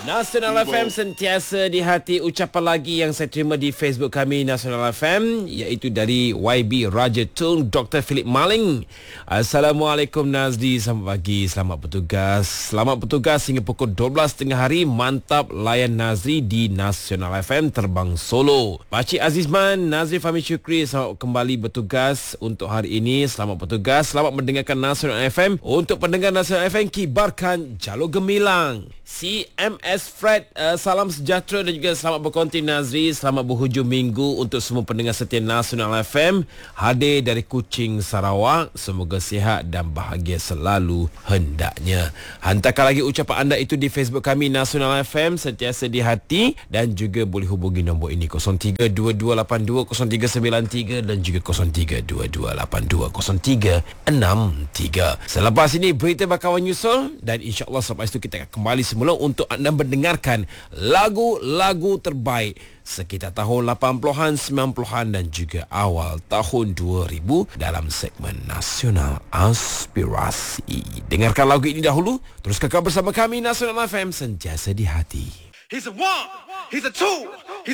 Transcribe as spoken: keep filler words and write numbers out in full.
Nasional F M sentiasa di hati. Ucapan lagi yang saya terima di Facebook kami Nasional F M, iaitu dari Y B Raja Tung, Doktor Philip Maling. Assalamualaikum Nazdi, selamat pagi, selamat bertugas. Selamat bertugas hingga pukul dua belas tengah hari. Mantap layan Nazri di Nasional F M terbang solo. Pakcik Azizman, Nazri Fahmi Syukri, selamat kembali bertugas untuk hari ini. Selamat bertugas, selamat mendengarkan Nasional F M. Untuk pendengar Nasional F M, kibarkan jalur gemilang. C M S Fred, uh, salam sejahtera dan juga selamat berkonti Nazri. Selamat berhujung minggu untuk semua pendengar setia Nasional F M. Hadir dari Kuching, Sarawak. Semoga sihat dan bahagia selalu hendaknya. Hantarkan lagi ucapan anda itu di Facebook kami Nasional F M, sentiasa di hati. Dan juga boleh hubungi nombor ini kosong tiga dua dua lapan dua kosong tiga sembilan tiga dan juga kosong tiga dua dua lapan dua kosong tiga enam tiga. Selepas ini berita bakal menyusul dan insya-Allah selepas itu kita akan kembali semula untuk anda mendengarkan lagu-lagu terbaik sekitar tahun lapan puluhan, sembilan puluhan dan juga awal tahun dua ribu dalam segmen Nasional Aspirasi. Dengarkan lagu ini dahulu, terus kekal bersama kami Nasional F M, sentiasa di hati. He's a one, he's a two, he's